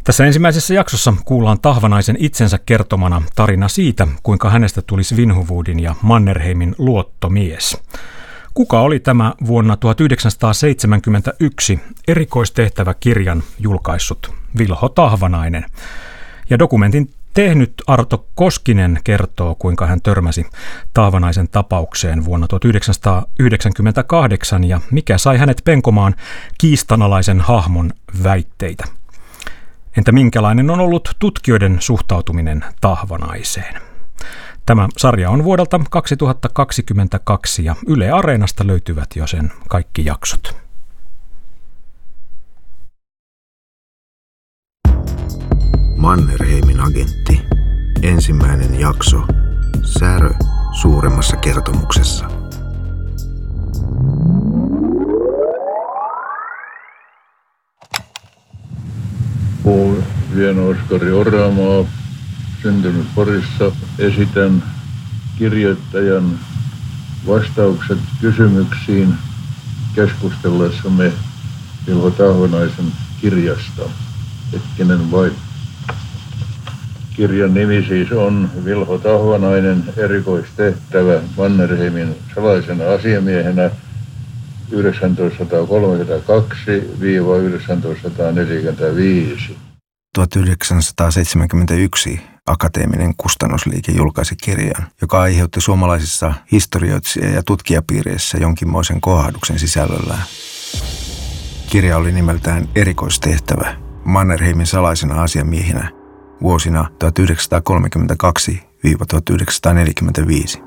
Tässä ensimmäisessä jaksossa kuullaan Tahvanaisen itsensä kertomana tarina siitä, kuinka hänestä tuli Svinhufvudin ja Mannerheimin luottomies. Kuka oli tämä vuonna 1971 erikoistehtäväkirjan julkaissut Vilho Tahvanainen? Ja dokumentin tehnyt Arto Koskinen kertoo, kuinka hän törmäsi Tahvanaisen tapaukseen vuonna 1998 ja mikä sai hänet penkomaan kiistanalaisen hahmon väitteitä. Entä minkälainen on ollut tutkijoiden suhtautuminen Tahvanaiseen? Tämä sarja on vuodelta 2022 ja Yle Areenasta löytyvät jo sen kaikki jaksot. Mannerheimin agentti. Ensimmäinen jakso. Särö suuremmassa kertomuksessa. Olen Vieno Oskari Oramaa, syntynyt Porissa. Esitän kirjoittajan vastaukset kysymyksiin keskustellessamme Vilho Tahvanaisen kirjasta. Hetkinen vain. Kirjan nimi siis on Vilho Tahvanainen, erikoistehtävä Mannerheimin salaisena asiamiehenä 1932–1945. 1971 Akateeminen kustannusliike julkaisi kirjan, joka aiheutti suomalaisissa historioitsija- ja tutkijapiireissä jonkinmoisen kohahduksen sisällöllään. Kirja oli nimeltään Erikoistehtävä Mannerheimin salaisena asiamiehenä vuosina 1932–1945.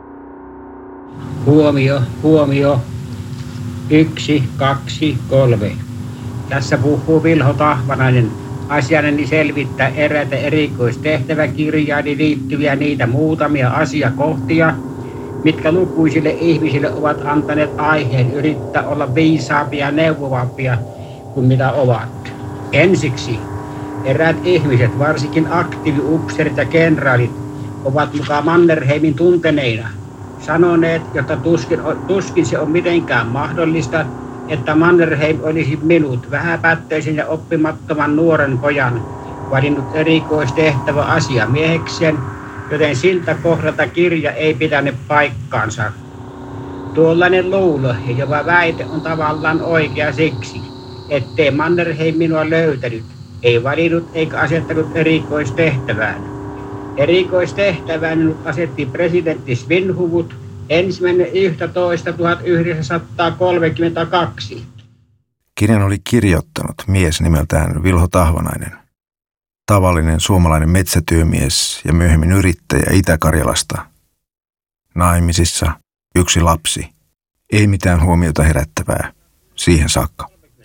Huomio. 1, 2, 3. Tässä puhuu Vilho Tahvanainen. Asianani selvittää eräitä erikoistehtäväkirjaani liittyviä niitä muutamia asiakohtia, mitkä lukuisille ihmisille ovat antaneet aiheen yrittää olla viisaampia ja neuvovampia kuin mitä ovat. Ensiksi eräät ihmiset, varsinkin aktiiviupseerit ja kenraalit, ovat mukaan Mannerheimin tunteneina sanoneet, että tuskin se on mitenkään mahdollista, että Mannerheim olisi minut, vähäpättöisen ja oppimattoman nuoren pojan, valinnut erikoistehtävä asiamiehekseen, joten siltä kohdalta kirja ei pitänyt paikkaansa. Tuollainen luulo ja jopa väite on tavallaan oikea siksi, ettei Mannerheim minua löytänyt, ei valinnut eikä asettanut erikoistehtävään. Erikoistehtävään minut asetti presidentti Svinhufvud 1.11.1932. Kirjan oli kirjoittanut mies nimeltään Vilho Tahvanainen. Tavallinen suomalainen metsätyömies ja myöhemmin yrittäjä Itä-Karjalasta. Naimisissa, 1 lapsi. Ei mitään huomiota herättävää. Siihen saakka.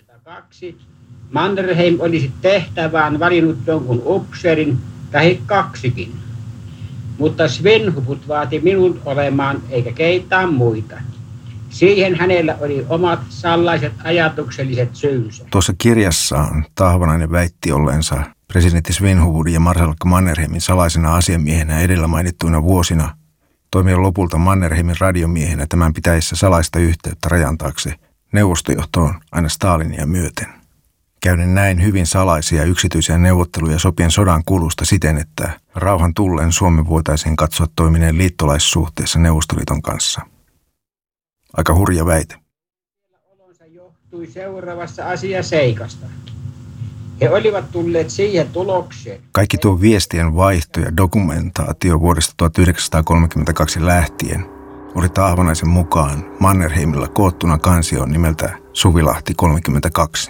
Mannerheim olisi tehtävään valinnut jonkun upseerin tai 2kin. Mutta Svinhufvud vaati minun olemaan eikä keitään muita. Siihen hänellä oli omat sellaiset ajatukselliset syynsä. Tuossa kirjassaan Tahvanainen väitti olleensa presidentti Svinhufvudin ja marsalkka Mannerheimin salaisena asiamiehenä edellä mainittuina vuosina, toimia lopulta Mannerheimin radiomiehenä tämän pitäessä salaista yhteyttä rajan taakse neuvostojohtoon aina Stalinia myöten. Käyden näin hyvin salaisia yksityisiä neuvotteluja sopien sodan kulusta siten, että rauhan tullen Suomen voitaisiin katsoa toimineen liittolaissuhteessa Neuvostoliiton kanssa. Aika hurja väite. Olonsa johtui seuraavassa asiaseikasta. He olivat tulleet siihen tulokseen. Kaikki tuo viestien vaihto ja dokumentaatio vuodesta 1932 lähtien oli Tahvanaisen mukaan Mannerheimilla koottuna kansioon nimeltä Suvilahti 32.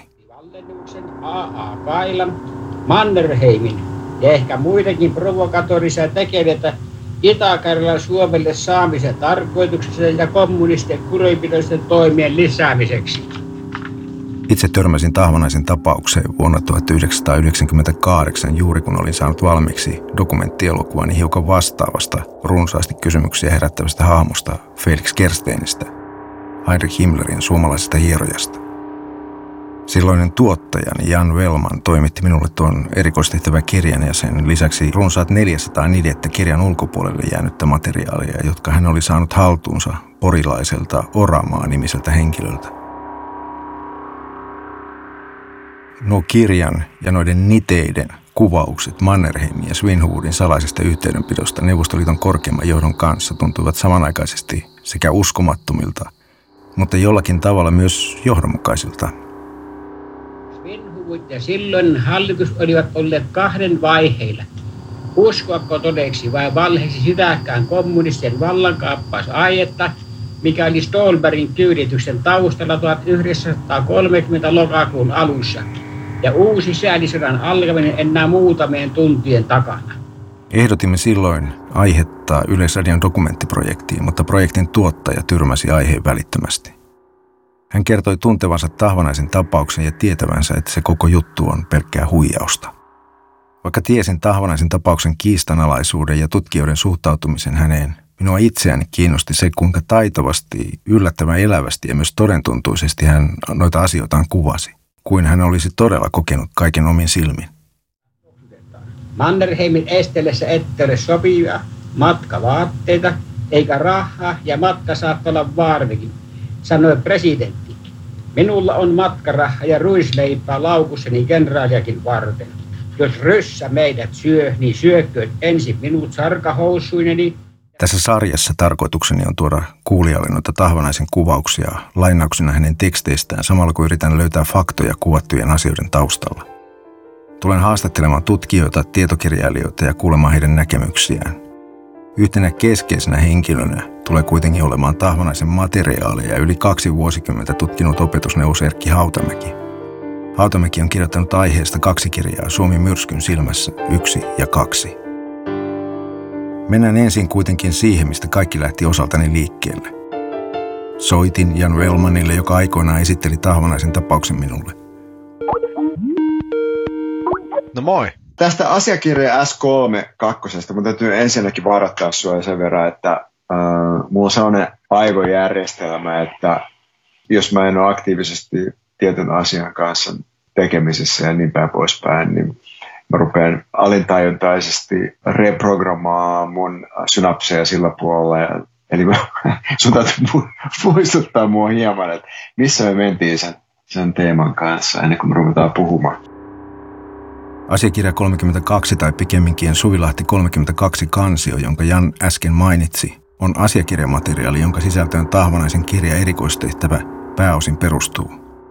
A.A. Kailan, Mannerheimin ja ehkä muidenkin provokatorisia tekeviä Itä-Karjalan Suomelle saamisen tarkoituksessa ja kommunistien kurinpidollisten toimien lisäämiseksi. Itse törmäsin Tahvanaisen tapaukseen vuonna 1998 juuri kun olin saanut valmiiksi dokumenttielokuvani hiukan vastaavasta runsaasti kysymyksiä herättävästä hahmosta Felix Kerstenistä, Heinrich Himmlerin suomalaisesta hierojasta. Silloinen tuottajani Jan Wellman toimitti minulle tuon erikoistehtäväkirjan ja sen lisäksi runsaat 400 nidettä kirjan ulkopuolelle jäänyttä materiaalia, jotka hän oli saanut haltuunsa porilaiselta Oramaa-nimiseltä henkilöltä. nuo kirjan ja noiden niteiden kuvaukset Mannerheimin ja Svinhufvudin salaisesta yhteydenpidosta Neuvostoliiton korkeimman johdon kanssa tuntuivat samanaikaisesti sekä uskomattomilta, mutta jollakin tavalla myös johdonmukaisilta. Svinhufvud ja silloin hallitus olivat olleet kahden vaiheilla. Uskoako todeksi vai valheeksi sitäkään kommunistien vallankaappausaietta, mikä oli Ståhlbergin kyydityksen taustalla 1930 lokakuun alussa ja uusi säällissodan alkaminen enää muutamien tuntien takana. Ehdotimme silloin aihetta Yleisradion dokumenttiprojektiin, mutta projektin tuottaja tyrmäsi aiheen välittömästi. Hän kertoi tuntevansa Tahvanaisen tapauksen ja tietävänsä, että se koko juttu on pelkkää huijausta. Vaikka tiesin Tahvanaisen tapauksen kiistanalaisuuden ja tutkijoiden suhtautumisen häneen, minua itseäni kiinnosti se, kuinka taitavasti, yllättävän elävästi ja myös todentuntuisesti hän noita asioitaan kuvasi, kuin hän olisi todella kokenut kaiken omin silmin. Mannerheimin estellessä ettei ole sopivia matkavaatteita, eikä rahaa ja matka saattaa olla vaarmikin, sanoi presidentti. Minulla on matkaraha ja ruisleipää laukussani kenraaliakin varten. Jos ryssä meidät syö, niin syököön ensin minut sarkahousuineni. Tässä sarjassa tarkoitukseni on tuoda kuulijalle noita Tahvanaisen kuvauksia lainauksina hänen teksteistään samalla kun yritän löytää faktoja kuvattujen asioiden taustalla. Tulen haastattelemaan tutkijoita, tietokirjailijoita ja kuulemaan heidän näkemyksiään. Yhtenä keskeisenä henkilönä tulee kuitenkin olemaan Tahvanaisen materiaaleja yli 2 vuosikymmentä tutkinut opetusneuvos Erkki Hautamäki. Hautamäki on kirjoittanut aiheesta 2 kirjaa Suomi myrskyn silmässä 1 ja 2. Mennään ensin kuitenkin siihen, mistä kaikki lähti osaltani liikkeelle. Soitin Jan Wellmanille, joka aikoinaan esitteli Tahvanaisen tapauksen minulle. No moi. Tästä asiakirja S3-2. Mun täytyy ensinnäkin varoittaa sua sen verran, että mulla on sellainen aivojärjestelmä, että jos mä en ole aktiivisesti tietyn asian kanssa tekemisissä ja niin päin poispäin, niin mä rupean alintajuntaisesti reprogrammaamaan mun synapseja sillä puolella. Eli sun täytyy muistuttaa mua hieman, että missä me mentiin sen teeman kanssa ennen kuin me ruvetaan puhumaan. Asiakirja 32 tai pikemminkin Suvilahti 32 kansio, jonka Jan äsken mainitsi, on asiakirjamateriaali, jonka sisältöön Tahvanaisen kirja erikoistehtävä pääosin perustuu.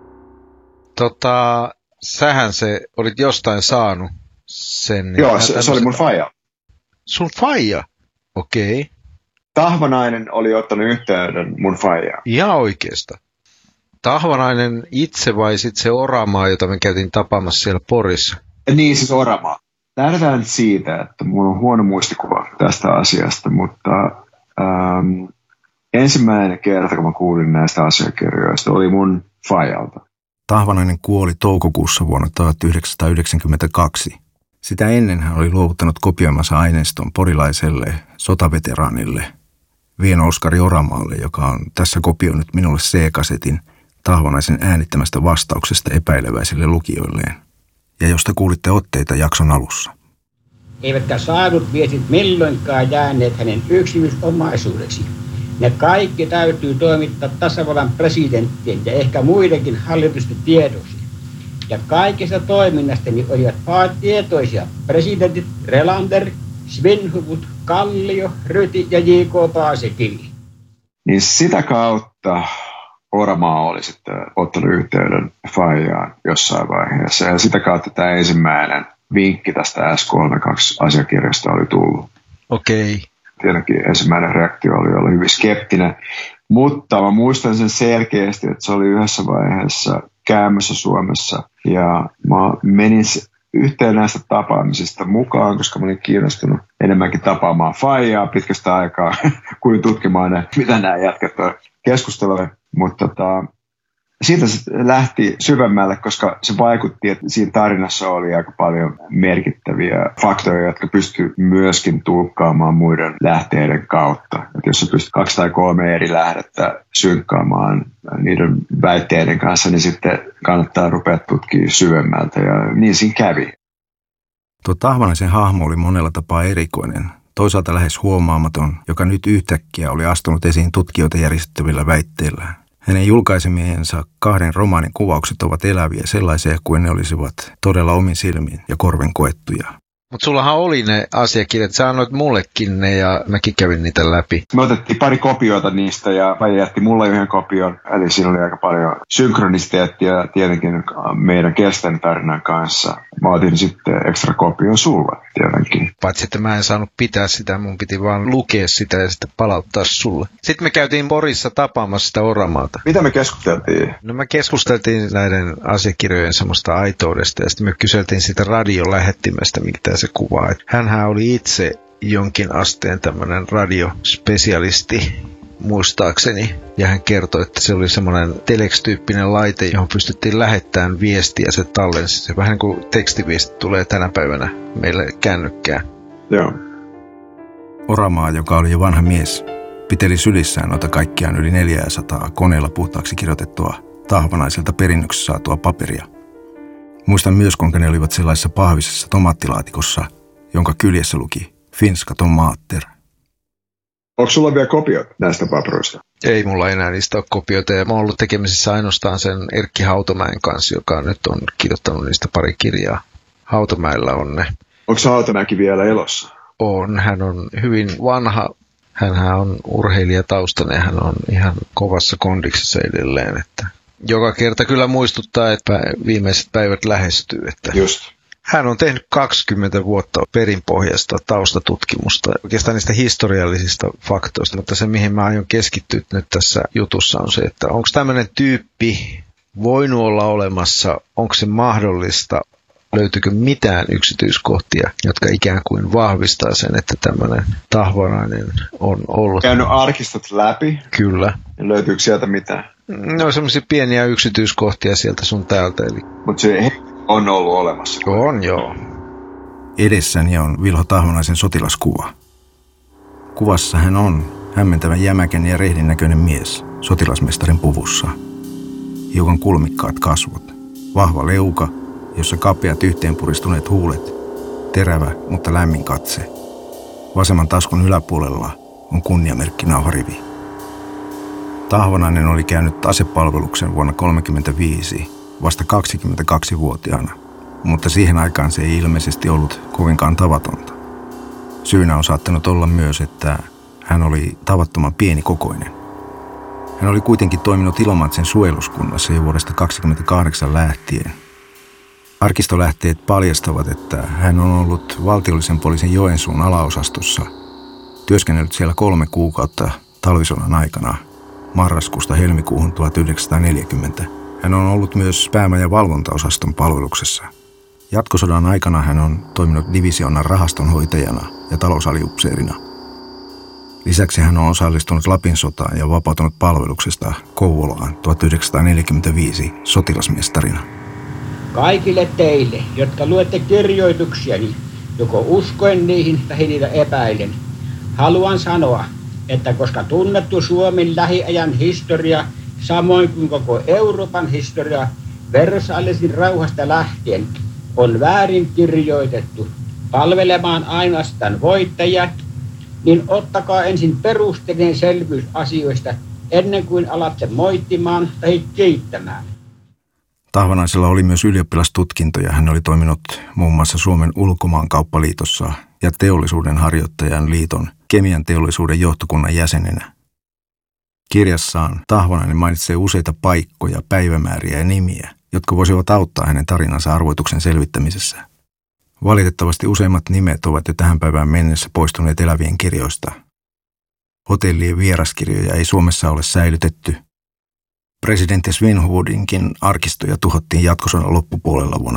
Sähän se olit jostain saanut sen. Joo, se oli mun faija. Sun faija? Okei. Okay. Tahvanainen oli ottanut yhteyden mun faijaan. Ihan oikeasta. Tahvanainen itse vai sit se Oramaa, jota me käytiin tapaamassa siellä Porissa? Niin, siis Oramaa. Lähdetään nyt siitä, että mulla on huono muistikuva tästä asiasta, mutta ensimmäinen kerta, kun mä kuulin näistä asiakirjoista, oli mun faijalta. Tahvanainen kuoli toukokuussa vuonna 1992. Sitä ennen hän oli luovuttanut kopioimansa aineiston porilaiselle sotaveteraanille Vieno Oskari Oramaalle, joka on tässä kopioinut minulle C-kasetin Tahvanaisen äänittämästä vastauksesta epäileväisille lukijoilleen, ja josta kuulitte otteita jakson alussa. Eivätkä saadut viestit milloinkaan jääneet hänen yksityisomaisuudeksi. Ne kaikki täytyy toimittaa tasavallan presidenttien ja ehkä muidenkin hallitusten tiedoksi. Ja kaikesta toiminnastani olivat tietoisia presidentit Relander, Svinhufvud, Kallio, Ryti ja J.K. Paasikivi. Niin sitä kautta Oramaa oli sitten ottanut yhteyden faijaan jossain vaiheessa. Ja sitä kautta tämä ensimmäinen vinkki tästä S32-asiakirjasta oli tullut. Okei. Tietenkin ensimmäinen reaktio oli olla hyvin skeptinen, mutta mä muistan sen selkeästi, että se oli yhdessä vaiheessa käymässä Suomessa ja mä menin yhteen näistä tapaamisista mukaan, koska mä olin kiinnostunut enemmänkin tapaamaan faijaa pitkästä aikaa kuin tutkimaan mitä nämä jätkät keskustelevat, mutta siitä se lähti syvemmälle, koska se vaikutti, että siinä tarinassa oli aika paljon merkittäviä faktoja, jotka pystyy myöskin tulkkaamaan muiden lähteiden kautta. Että jos sä pystyt 2 tai 3 eri lähdettä synkkaamaan niiden väitteiden kanssa, niin sitten kannattaa rupea tutkimaan syvemmältä, ja niin siinä kävi. Tuo Tahvanaisen hahmo oli monella tapaa erikoinen, toisaalta lähes huomaamaton, joka nyt yhtäkkiä oli astunut esiin tutkijoita järjestettävillä väitteillä. Hänen julkaisemiensa 2 romaanin kuvaukset ovat eläviä, sellaisia kuin ne olisivat todella omin silmin ja korven koettuja. Mutta sullahan oli ne asiakirjat, sä annoit mullekin ne ja mäkin kävin niitä läpi. Me otettiin pari kopiota niistä ja Päijä jätti mulle yhden kopion. Eli siinä oli aika paljon synkroniteettia tietenkin meidän Kesten tarinan kanssa. Mä otin sitten ekstra kopion sulle tietenkin. Paitsi että mä en saanut pitää sitä, mun piti vaan lukea sitä ja sitten palauttaa sulle. Sitten me käytiin Porissa tapaamassa sitä oramaata. Mitä me keskusteltiin? No me keskusteltiin näiden asiakirjojen semmoista aitoudesta ja sitten me kyseltiin siitä radiolähettimestä, mitä se kuvaa. Hänhän oli itse jonkin asteen tämmöinen radiospesialisti muistaakseni. Ja hän kertoi, että se oli semmoinen telex-tyyppinen laite, johon pystyttiin lähettämään viestiä ja se tallensi. Se vähän kuin tekstiviesti tulee tänä päivänä meille kännykkään. Joo. Oramaa, joka oli jo vanha mies, piteli sylissään noita kaikkiaan yli 400 koneella puhtaaksi kirjoitettua tahvanaiselta perinnöksi saatua paperia. Muistan myös, kuinka ne olivat sellaisessa pahvisessa tomaattilaatikossa, jonka kyljessä luki Finska tomater. Onko sulla vielä kopiot näistä paperoista? Ei mulla enää niistä ole kopioita ja mä oon ollut tekemisissä ainoastaan sen Erkki Hautomäen kanssa, joka nyt on kirjoittanut niistä pari kirjaa. Hautomäellä on ne. Onko Hautomäki vielä elossa? On, hän on hyvin vanha. Hänhän on urheilijataustainen ja hän on ihan kovassa kondiksessa edelleen, että joka kerta kyllä muistuttaa, että viimeiset päivät lähestyy. Että just. Hän on tehnyt 20 vuotta perinpohjaista taustatutkimusta, oikeastaan niistä historiallisista faktoista, mutta se mihin mä aion keskittyä nyt tässä jutussa on se, että onko tämmöinen tyyppi voinut olla olemassa, onko se mahdollista, löytyykö mitään yksityiskohtia, jotka ikään kuin vahvistaa sen, että tämmöinen tahvanainen on ollut. Käynyt arkistot läpi? Kyllä. Ja löytyykö sieltä mitään? No semmoisia pieniä yksityiskohtia sieltä sun täältä. Mutta se on ollut olemassa. On, joo. Edessäni on Vilho Tahvanaisen sotilaskuva. Kuvassa hän on hämmentävän jämäkän ja rehdin näköinen mies sotilasmestarin puvussa. Hiukan kulmikkaat kasvot, vahva leuka, jossa kapeat yhteenpuristuneet huulet, terävä, mutta lämmin katse. Vasemman taskun yläpuolella on kunniamerkki nauharivi. Tahvanainen oli käynyt asepalveluksen vuonna 1935 vasta 22-vuotiaana, mutta siihen aikaan se ei ilmeisesti ollut kovinkaan tavatonta. Syynä on saattanut olla myös, että hän oli tavattoman pienikokoinen. Hän oli kuitenkin toiminut Ilomantsin suojeluskunnassa jo vuodesta 1928 lähtien. Arkistolähteet paljastavat, että hän on ollut valtiollisen poliisin Joensuun alaosastossa, työskennellyt siellä 3 kuukautta talvisodan aikana, marraskuusta helmikuuhun 1940. Hän on ollut myös päämajan valvontaosaston palveluksessa. Jatkosodan aikana hän on toiminut divisioonan rahastonhoitajana ja talousaliupseerina. Lisäksi hän on osallistunut Lapin sotaan ja vapautunut palveluksesta Kouvolaan 1945 sotilasmestarina. Kaikille teille, jotka luette kirjoituksiani, joko uskoen niihin tai niitä epäilen, haluan sanoa, että koska tunnettu Suomen lähiajan historia, samoin kuin koko Euroopan historia, Versailesin rauhasta lähtien on väärin kirjoitettu palvelemaan ainoastaan voittajia, niin ottakaa ensin perusteellinen selvyys asioista ennen kuin alatte moittimaan tai kiittämään. Tahvanaisella oli myös ylioppilastutkinto ja hän oli toiminut muun muassa Suomen ulkomaankauppaliitossa ja Teollisuuden harjoittajan liiton kemian teollisuuden johtokunnan jäsenenä. Kirjassaan Tahvanainen mainitsee useita paikkoja, päivämääriä ja nimiä, jotka voisivat auttaa hänen tarinansa arvoituksen selvittämisessä. Valitettavasti useimmat nimet ovat jo tähän päivään mennessä poistuneet elävien kirjoista. Hotellien vieraskirjoja ei Suomessa ole säilytetty. Presidentti Svinhufvudinkin arkistoja tuhottiin jatkosodan loppupuolella vuonna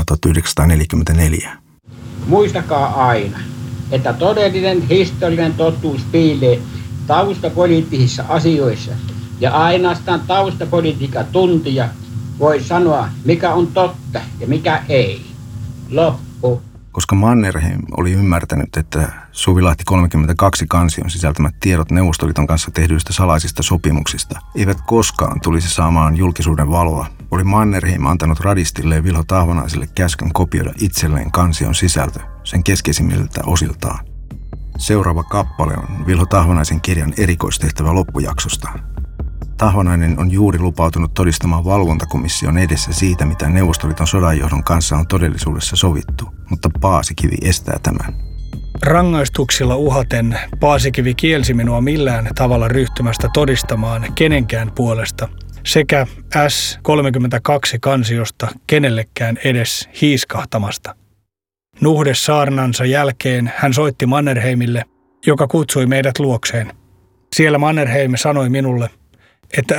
1944. Muistakaa aina, että todellinen historiallinen totuus piilee taustapoliittisissa asioissa ja ainoastaan taustapolitiikan tuntija voi sanoa, mikä on totta ja mikä ei. Loppu. Koska Mannerheim oli ymmärtänyt, että Suvilahti 32 kansion sisältämät tiedot Neuvostoliiton kanssa tehdyistä salaisista sopimuksista eivät koskaan tulisi saamaan julkisuuden valoa, oli Mannerheim antanut radistilleen Vilho Tahvanaiselle käskyn kopioida itselleen kansion sisältö sen keskeisimmiltä osiltaan. Seuraava kappale on Vilho Tahvanaisen kirjan erikoistehtävä loppujaksosta. Tahvanainen on juuri lupautunut todistamaan valvontakomission edessä siitä, mitä Neuvostoliiton sodanjohdon kanssa on todellisuudessa sovittu, mutta Paasikivi estää tämän. Rangaistuksilla uhaten Paasikivi kielsi minua millään tavalla ryhtymästä todistamaan kenenkään puolesta sekä S32 kansiosta kenellekään edes hiiskahtamasta. Nuhdesaarnansa jälkeen hän soitti Mannerheimille, joka kutsui meidät luokseen. Siellä Mannerheim sanoi minulle, että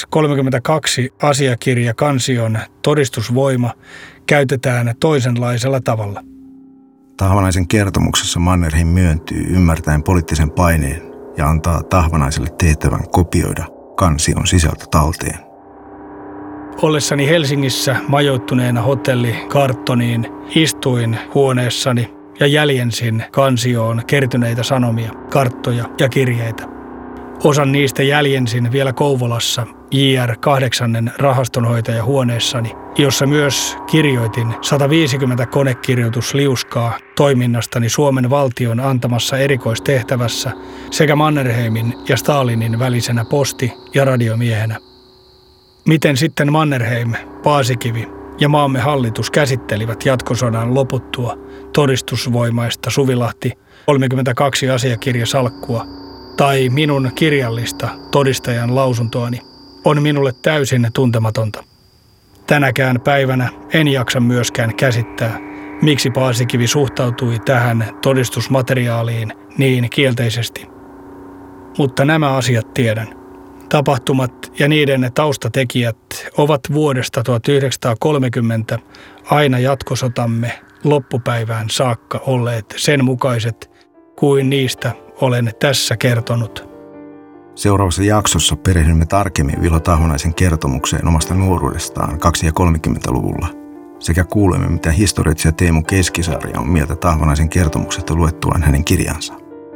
S32 asiakirja kansion todistusvoima käytetään toisenlaisella tavalla. Tahvanaisen kertomuksessa Mannerheim myöntyy ymmärtäen poliittisen paineen ja antaa Tahvanaiselle tehtävän kopioida kansion sisältö talteen. Ollessani Helsingissä majoittuneena hotelli Carltoniin istuin huoneessani ja jäljensin kansioon kertyneitä sanomia, karttoja ja kirjeitä. Osan niistä jäljensin vielä Kouvolassa JR8 rahastonhoitajahuoneessani, jossa myös kirjoitin 150 konekirjoitusliuskaa toiminnastani Suomen valtion antamassa erikoistehtävässä sekä Mannerheimin ja Stalinin välisenä posti- ja radiomiehenä. Miten sitten Mannerheim, Paasikivi ja maamme hallitus käsittelivät jatkosodan loputtua todistusvoimaista Suvilahti 32 asiakirjasalkkua tai minun kirjallista todistajan lausuntoani, on minulle täysin tuntematonta. Tänäkään päivänä en jaksa myöskään käsittää, miksi Paasikivi suhtautui tähän todistusmateriaaliin niin kielteisesti. Mutta nämä asiat tiedän. Tapahtumat ja niiden taustatekijät ovat vuodesta 1930 aina jatkosotamme loppupäivään saakka olleet sen mukaiset kuin niistä olen tässä kertonut. Seuraavassa jaksossa perehdymme tarkemmin Vilho Tahvanaisen kertomukseen omasta nuoruudestaan 2- ja 30-luvulla sekä kuulemme, mitä historioitsija Teemu Keskisarja on mieltä Tahvanaisen kertomuksesta luettuaan hänen kirjansa.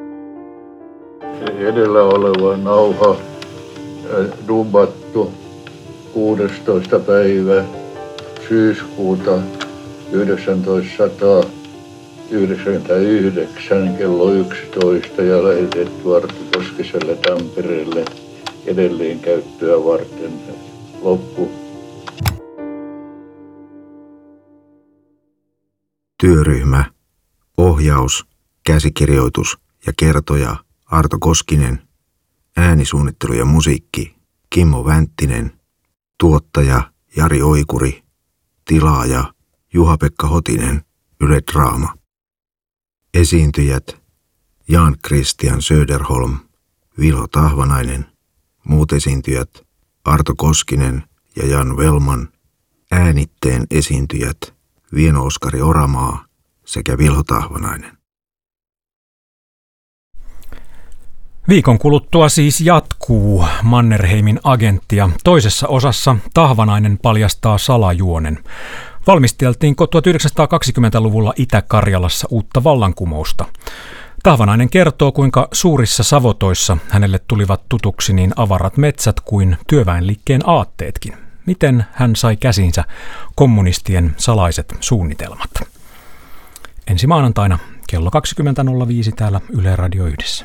Edellä oleva nauha dubattu 16. päivä syyskuuta 1999 kello 11 ja lähetetty Arttu Koskiselle Tampereelle edelleen käyttöä varten. Loppu. Työryhmä, ohjaus, käsikirjoitus ja kertoja Arto Koskinen, äänisuunnittelu ja musiikki Kimmo Vänttinen, tuottaja Jari Oikuri, tilaaja Juha-Pekka Hotinen, Yle Draama. Esiintyjät Jan Christian Söderholm, Vilho Tahvanainen, muut esiintyjät Arto Koskinen ja Jan Velman, äänitteen esiintyjät Vieno-Oskari Oramaa sekä Vilho Tahvanainen. Viikon kuluttua siis jatkuu Mannerheimin agenttia. Toisessa osassa Tahvanainen paljastaa salajuonen. Valmisteltiinko 1920-luvulla Itä-Karjalassa uutta vallankumousta? Tahvanainen kertoo, kuinka suurissa savotoissa hänelle tulivat tutuksi niin avarat metsät kuin työväenliikkeen aatteetkin. Miten hän sai käsiinsä kommunistien salaiset suunnitelmat? Ensi maanantaina kello 20.05 täällä Yle Radio 1.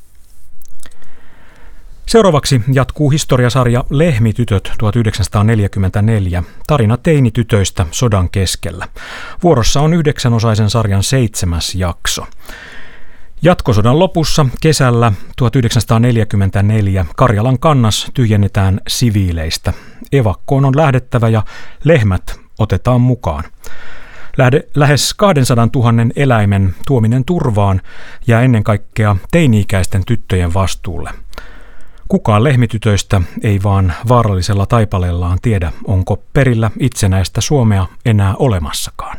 Seuraavaksi jatkuu historiasarja Lehmitytöt 1944, tarina teinitytöistä sodan keskellä. Vuorossa on 9-osaisen sarjan 7. jakso. Jatkosodan lopussa kesällä 1944 Karjalan kannas tyhjennetään siviileistä. Evakkoon on lähdettävä ja lehmät otetaan mukaan. Lähes 200 000 eläimen tuominen turvaan jää ennen kaikkea teini-ikäisten tyttöjen vastuulle. Kukaan lehmitytöistä ei vaan vaarallisella taipaleellaan tiedä, onko perillä itsenäistä Suomea enää olemassakaan.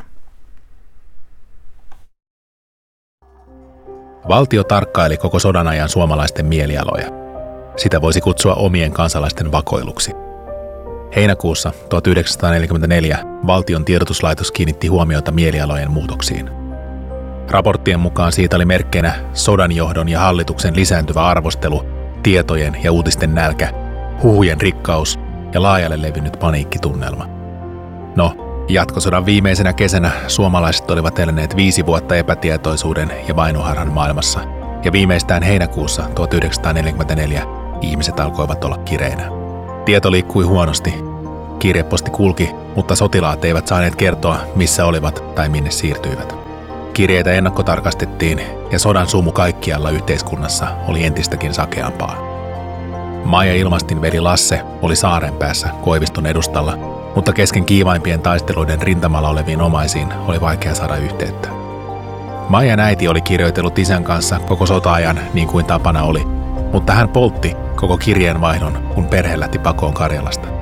Valtio tarkkaili koko sodan ajan suomalaisten mielialoja. Sitä voisi kutsua omien kansalaisten vakoiluksi. Heinäkuussa 1944 valtion tiedotuslaitos kiinnitti huomiota mielialojen muutoksiin. Raporttien mukaan siitä oli merkkeinä sodanjohdon ja hallituksen lisääntyvä arvostelu, tietojen ja uutisten nälkä, huhujen rikkaus ja laajalle levinnyt paniikkitunnelma. No, jatkosodan viimeisenä kesänä suomalaiset olivat eläneet 5 vuotta epätietoisuuden ja vainoharhan maailmassa, ja viimeistään heinäkuussa 1944 ihmiset alkoivat olla kireinä. Tieto liikkui huonosti. Kirjeposti kulki, mutta sotilaat eivät saaneet kertoa, missä olivat tai minne siirtyivät. Kirjeitä ennakkotarkastettiin ja sodan sumu kaikkialla yhteiskunnassa oli entistäkin sakeampaa. Maija Ilmastin veli Lasse oli saaren päässä Koiviston edustalla, mutta kesken kiivaimpien taisteluiden rintamalla oleviin omaisiin oli vaikea saada yhteyttä. Maijan äiti oli kirjoitellut isän kanssa koko sota-ajan niin kuin tapana oli, mutta hän poltti koko kirjeenvaihdon, kun perhe lähti pakoon Karjalasta.